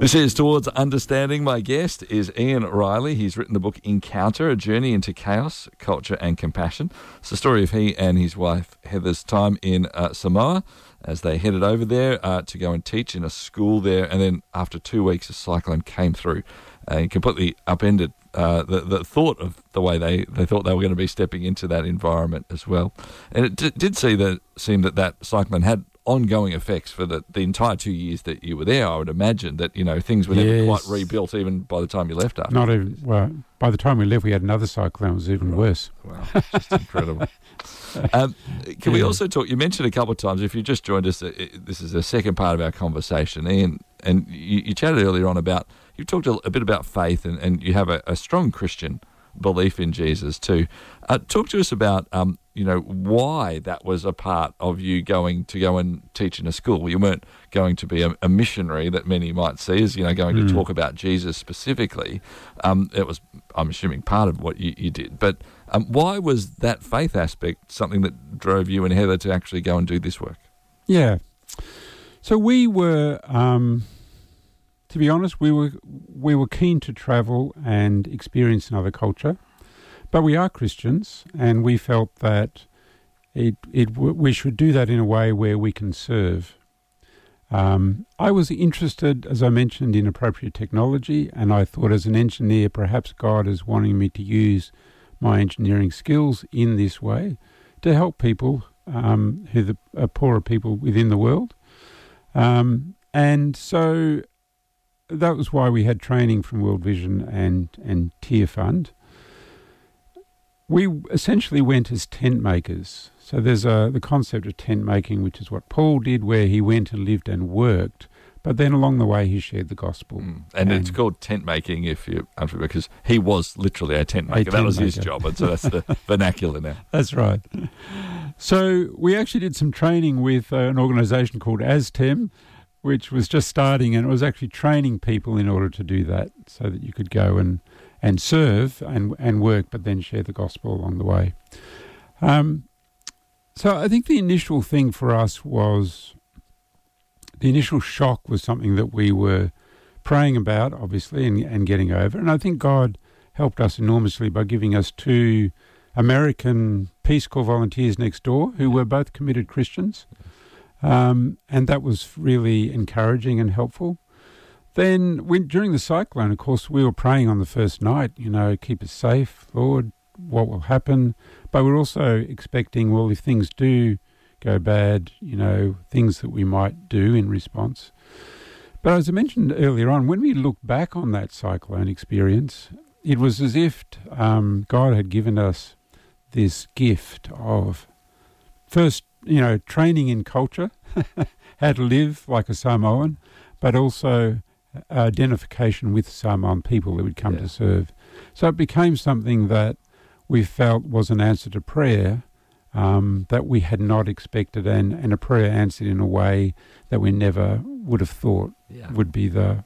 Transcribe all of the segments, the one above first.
This is Towards Understanding. My guest is Ian Riley. He's written the book Encounter, A Journey into Chaos, Culture and Compassion. It's the story of he and his wife Heather's time in Samoa as they headed over there to go and teach in a school there. And then after 2 weeks, a cyclone came through and completely upended the thought of the way they thought they were going to be stepping into that environment as well. And it did seem that cyclone had ongoing effects for the entire 2 years that you were there. I would imagine that, things were never quite rebuilt even by the time you left after. Not even, well, by the time we left, we had another cyclone. It was even worse. Wow, just incredible. Can we also talk, you mentioned a couple of times, if you just joined us, this is the second part of our conversation, Ian, and you chatted earlier on about, you talked a bit about faith and you have a strong Christian belief in Jesus too. Talk to us about why that was a part of you going to go and teach in a school. You weren't going to be a missionary that many might see as going to talk about Jesus specifically. It was, I'm assuming, part of what you did. But why was that faith aspect something that drove you and Heather to actually go and do this work? Yeah. So we were, to be honest, we were keen to travel and experience another culture. But we are Christians, and we felt that we should do that in a way where we can serve. I was interested, as I mentioned, in appropriate technology, and I thought as an engineer, perhaps God is wanting me to use my engineering skills in this way to help people who are poorer people within the world. And so that was why we had training from World Vision and Tear Fund. We essentially went as tent makers. So there's the concept of tent making, which is what Paul did, where he went and lived and worked, but then along the way he shared the gospel. And it's called tent making, if you're unfamiliar, because he was literally a tent maker. That was his job, and so that's the vernacular now. That's right. So we actually did some training with an organisation called ASTEM, which was just starting, and it was actually training people in order to do that, so that you could go and serve and work, but then share the gospel along the way. So I think the initial thing for us was, the initial shock was something that we were praying about, obviously, and getting over. And I think God helped us enormously by giving us 2 American Peace Corps volunteers next door who were both committed Christians. And that was really encouraging and helpful. Then during the cyclone, of course, we were praying on the first night, keep us safe, Lord, what will happen? But we're also expecting, well, if things do go bad, things that we might do in response. But as I mentioned earlier on, when we look back on that cyclone experience, it was as if God had given us this gift of first, training in culture, how to live like a Samoan, but also identification with Samoan people that would come to serve. So it became something that we felt was an answer to prayer that we had not expected, and a prayer answered in a way that we never would have thought would be the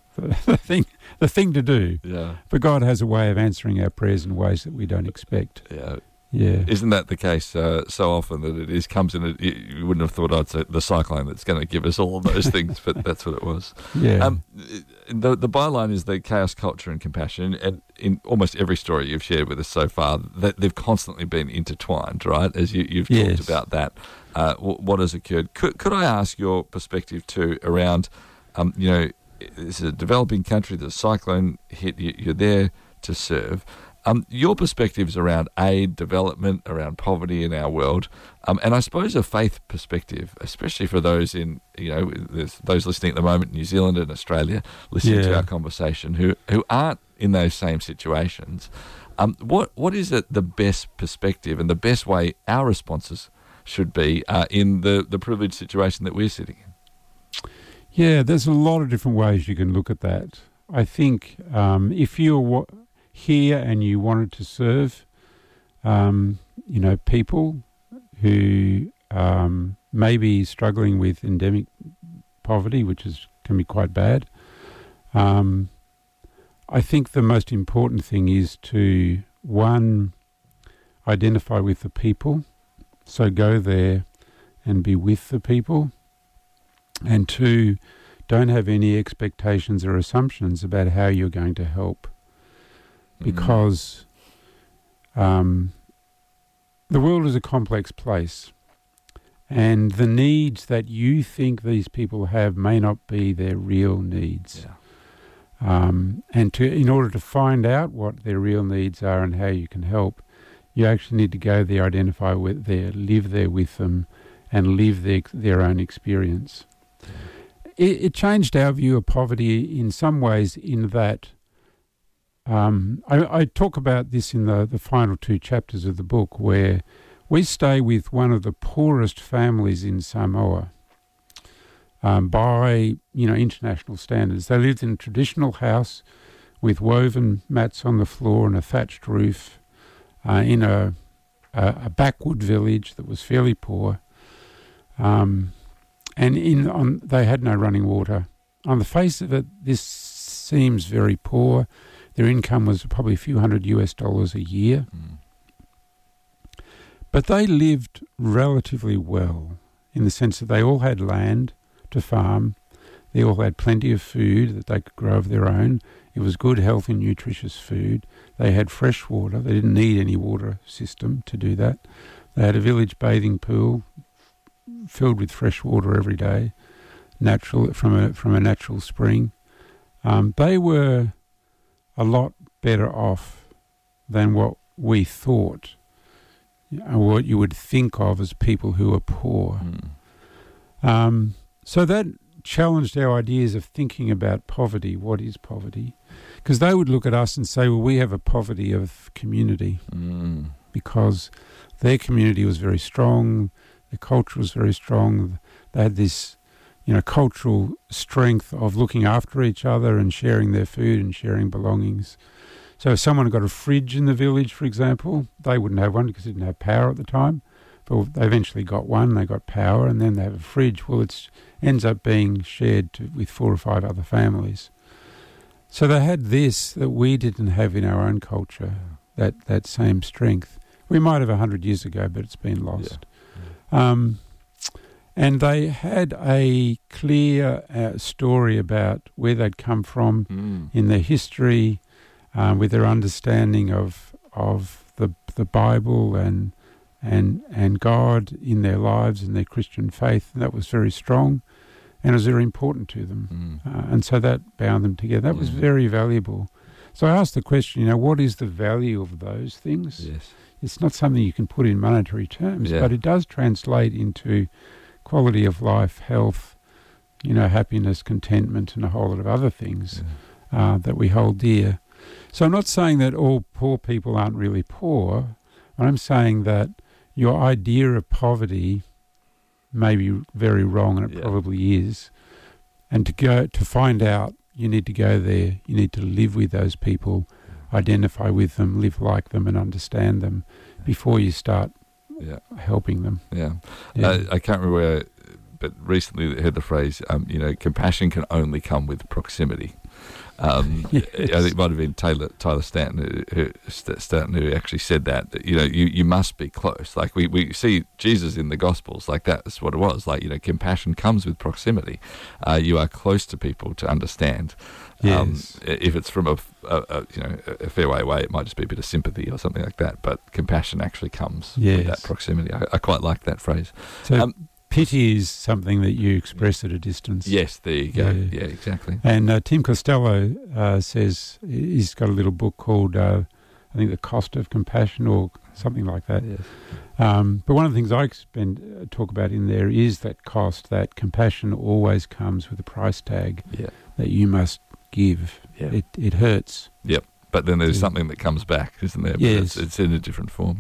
thing to do. Yeah. But God has a way of answering our prayers in ways that we don't expect. Yeah. Isn't that the case so often that it comes in, you wouldn't have thought it's the cyclone that's going to give us all of those things, but that's what it was. Yeah. The byline is the chaos, culture and compassion, and in almost every story you've shared with us so far, that they've constantly been intertwined, right? As you've talked about that, what has occurred. Could I ask your perspective too around, this is a developing country, the cyclone hit, you're there to serve. Your perspectives around aid, development, around poverty in our world, and I suppose a faith perspective, especially for those in, there's those listening at the moment in New Zealand and Australia, listening to our conversation, who aren't in those same situations. What is it the best perspective and the best way our responses should be in the privileged situation that we're sitting in? Yeah, there's a lot of different ways you can look at that. I think if you're here and you wanted to serve, people who may be struggling with endemic poverty, which can be quite bad. I think the most important thing is to, 1, identify with the people, so go there and be with the people, and 2, don't have any expectations or assumptions about how you're going to help, because the world is a complex place, and the needs that you think these people have may not be their real needs. Yeah. In order to find out what their real needs are and how you can help, you actually need to go there, identify with there, live there with them, and live their own experience. It changed our view of poverty in some ways, in that I talk about this in the final 2 chapters of the book, where we stay with one of the poorest families in Samoa by international standards. They lived in a traditional house with woven mats on the floor and a thatched roof in a backwood village that was fairly poor. And they had no running water. On the face of it, this seems very poor. Their income was probably a few $100 a year. But they lived relatively well, in the sense that they all had land to farm. They all had plenty of food that they could grow of their own. It was good, healthy, nutritious food. They had fresh water. They didn't need any water system to do that. They had a village bathing pool filled with fresh water every day, natural from a natural spring. They were a lot better off than what we thought, what you would think of as people who are poor. So that challenged our ideas of thinking about poverty. What is poverty? Because they would look at us and say, well, we have a poverty of community, because their community was very strong, their culture was very strong. They had this cultural strength of looking after each other and sharing their food and sharing belongings. So if someone got a fridge in the village, for example, they wouldn't have one because they didn't have power at the time. But they eventually got one, they got power, and then they have a fridge. Well, it ends up being shared with 4 or 5 other families. So they had this that we didn't have in our own culture, that same strength. We might have 100 years ago, but it's been lost. And they had a clear story about where they'd come from in their history, with their understanding of the Bible and God in their lives and their Christian faith. And that was very strong, and it was very important to them. And so that bound them together. That was very valuable. So I asked the question, what is the value of those things? Yes. It's not something you can put in monetary terms, but it does translate into quality of life, health, happiness, contentment, and a whole lot of other things that we hold dear. So I'm not saying that all poor people aren't really poor. I'm saying that your idea of poverty may be very wrong, and it probably is. And to find out, you need to go there. You need to live with those people, identify with them, live like them, and understand them before you start helping them. I can't remember where, but recently I heard the phrase, compassion can only come with proximity. I think it might have been Tyler Stanton who actually said that. You must be close. Like we see Jesus in the Gospels, like that's what it was. Like compassion comes with proximity. You are close to people to understand. Yes. If it's from a fair way away, it might just be a bit of sympathy or something like that. But compassion actually comes with that proximity. I quite like that phrase. So pity is something that you express at a distance. Yes, there you go. Yeah, exactly. And Tim Costello says he's got a little book called, I think, The Cost of Compassion or something like that. Yes. But one of the things I talk about in there is that cost, that compassion always comes with a price tag that you must give. Yeah. It hurts. Yep. But then there's something that comes back, isn't there? Yes. But it's in a different form,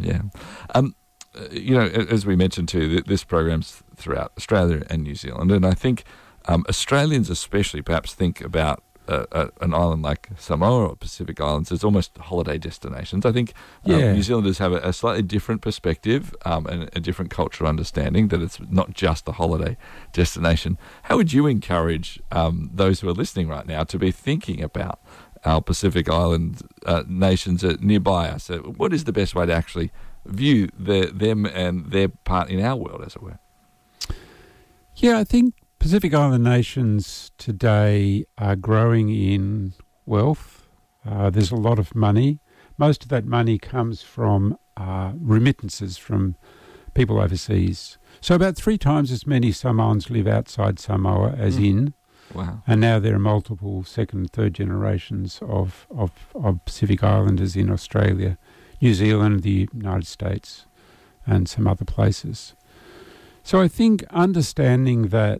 as we mentioned too, this program's throughout Australia and New Zealand, and I think Australians especially perhaps think about an island like Samoa or Pacific Islands as almost holiday destinations. I think New Zealanders have a slightly different perspective and a different cultural understanding that it's not just a holiday destination. How would you encourage those who are listening right now to be thinking about our Pacific Island nations nearby us? What is the best way to actually view them and their part in our world, as it were? Yeah, I think Pacific Island nations today are growing in wealth. There's a lot of money. Most of that money comes from remittances from people overseas. So about 3 times as many Samoans live outside Samoa as in. Wow. And now there are multiple second and third generations of Pacific Islanders in Australia, New Zealand, the United States, and some other places. So I think understanding that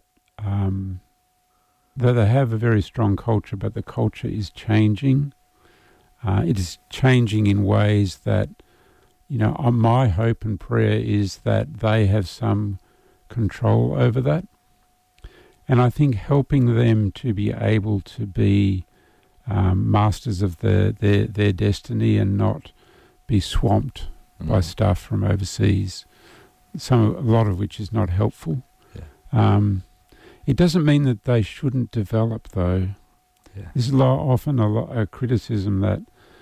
that they have a very strong culture, but the culture is changing. It is changing in ways that, my hope and prayer is that they have some control over that. And I think helping them to be able to be masters of their destiny and not be swamped by stuff from overseas, a lot of which is not helpful. Yeah. It doesn't mean that they shouldn't develop, though. Yeah. There's often a criticism that,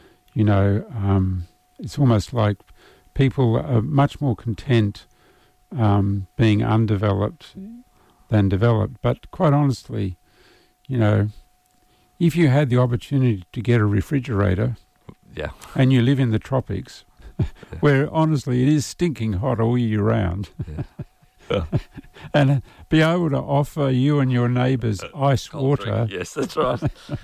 it's almost like people are much more content being undeveloped than developed. But quite honestly, if you had the opportunity to get a refrigerator, and you live in the tropics, where honestly it is stinking hot all year round, and be able to offer you and your neighbours ice water. Yes, that's right.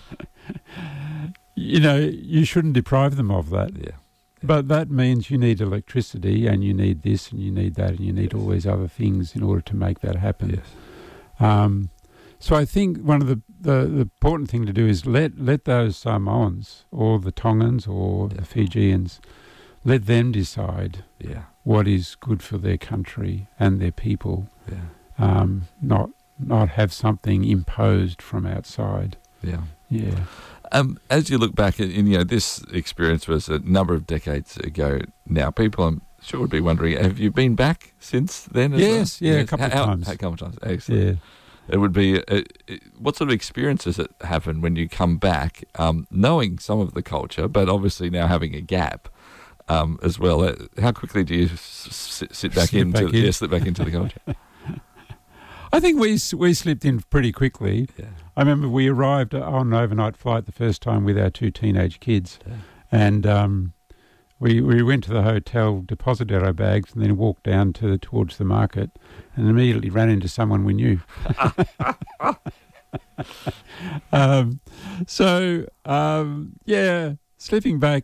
You shouldn't deprive them of that. Yeah. But that means you need electricity, and you need this, and you need that, and you need all these other things in order to make that happen. Yes. So I think one of the important thing to do is let those Samoans or the Tongans or the Fijians, let them decide what is good for their country and their people. Yeah. Not have something imposed from outside. Yeah. Yeah. As you look back at, this experience was a number of decades ago now. People, I'm sure, would be wondering, have you been back since then? Yes, a couple of times. A couple of times, excellent. Yeah. It would be, what sort of experiences that happen when you come back, knowing some of the culture, but obviously now having a gap as well? How quickly do you slip back into the culture? I think we slipped in pretty quickly. Yeah. I remember we arrived on an overnight flight the first time with our 2 teenage kids, and we went to the hotel, deposited our bags, and then walked down towards the market, and immediately ran into someone we knew. Slipping back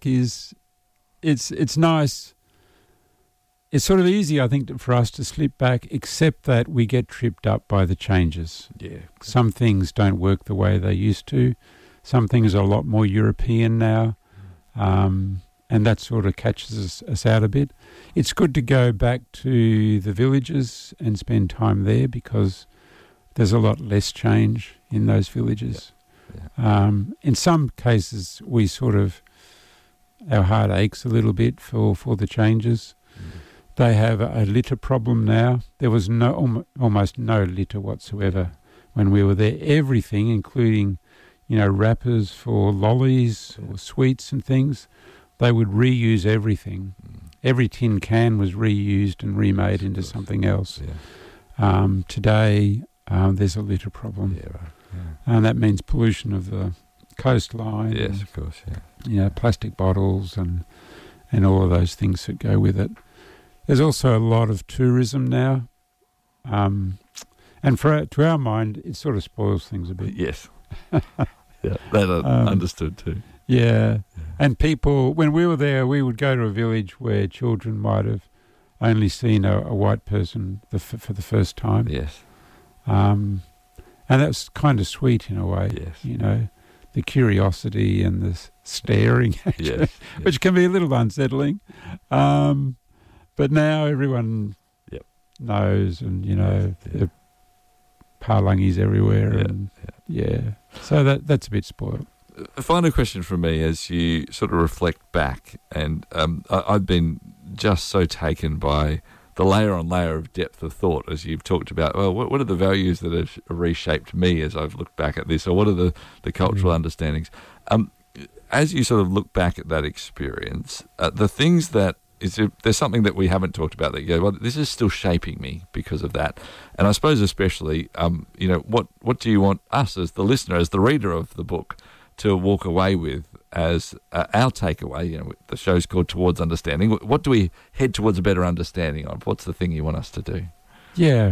it's nice. It's sort of easy, I think, for us to slip back, except that we get tripped up by the changes. Yeah. Some things don't work the way they used to. Some things are a lot more European now, and that sort of catches us out a bit. It's good to go back to the villages and spend time there because there's a lot less change in those villages. Yeah. In some cases, our heart aches a little bit for the changes. Mm. They have a litter problem now. There was almost no litter whatsoever when we were there. Everything, including, wrappers for lollies or sweets and things, they would reuse everything. Mm. Every tin can was reused and remade into something else. Yeah. Today, there's a litter problem. Yeah, right. Yeah. And that means pollution of the coastline. Yes, and, of course, yeah. Plastic bottles and all of those things that go with it. There's also a lot of tourism now, and to our mind, it sort of spoils things a bit. Yes, that understood too. Yeah, and people, when we were there, we would go to a village where children might have only seen a white person for the first time. Yes, and that's kind of sweet in a way. Yes, the curiosity and the staring at you, which can be a little unsettling. But now everyone knows, and the Palangis everywhere, so that's a bit spoiled. A final question from me as you sort of reflect back, and I've been just so taken by the layer on layer of depth of thought as you've talked about. Well, what are the values that have reshaped me as I've looked back at this, or what are the cultural understandings? As you sort of look back at that experience, the things that there's something that we haven't talked about that you go, well, this is still shaping me because of that? And I suppose especially, what do you want us as the listener, as the reader of the book, to walk away with as our takeaway? The show's called Towards Understanding. What do we head towards a better understanding of? What's the thing you want us to do? Yeah.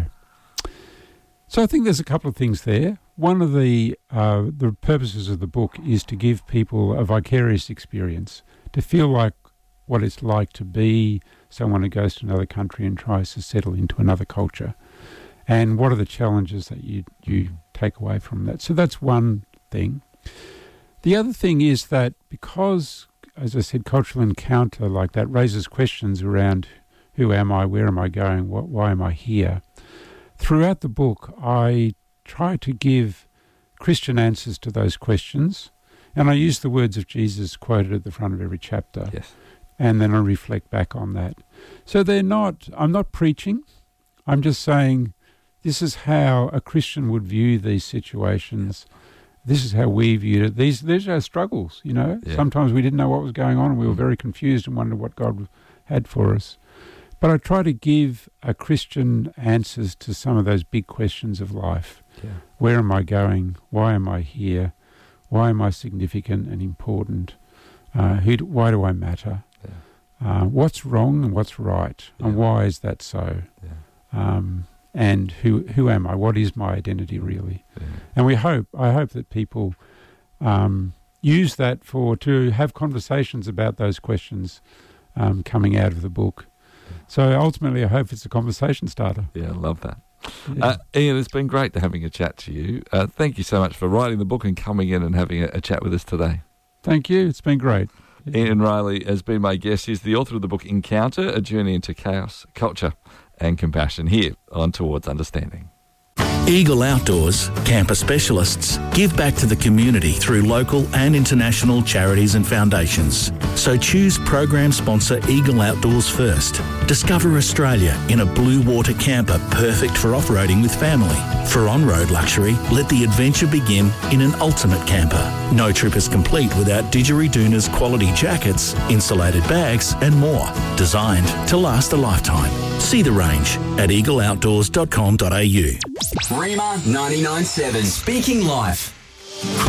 So I think there's a couple of things there. One of the purposes of the book is to give people a vicarious experience, to feel like what it's like to be someone who goes to another country and tries to settle into another culture, and what are the challenges that you take away from that. So that's one thing. The other thing is that because, as I said, cultural encounter like that raises questions around who am I, where am I going, why am I here? Throughout the book, I try to give Christian answers to those questions, and I use the words of Jesus quoted at the front of every chapter. Yes. And then I reflect back on that. So I'm not preaching. I'm just saying this is how a Christian would view these situations. This is how we viewed it. These are our struggles, Yeah. Sometimes we didn't know what was going on and we were very confused and wondered what God had for us. But I try to give a Christian answers to some of those big questions of life. Yeah. Where am I going? Why am I here? Why am I significant and important? Why do I matter? Yeah. What's wrong and what's right? Yeah. And why is that so? Yeah. And who am I? What is my identity really? Yeah. And I hope that people use that to have conversations about those questions coming out of the book. So ultimately, I hope it's a conversation starter. Yeah, I love that. Yeah. Ian, it's been great having a chat to you. Thank you so much for writing the book and coming in and having a chat with us today. Thank you. It's been great. Ian Riley has been my guest. He's the author of the book Encounter, A Journey into Chaos, Culture and Compassion, here on Towards Understanding. Eagle Outdoors, camper specialists, give back to the community through local and international charities and foundations. So choose program sponsor Eagle Outdoors first. Discover Australia in a blue water camper perfect for off-roading with family. For on-road luxury, let the adventure begin in an ultimate camper. No trip is complete without Didgeridoon's quality jackets, insulated bags and more. Designed to last a lifetime. See the range at eagleoutdoors.com.au. Rima 99.7. Speaking Life.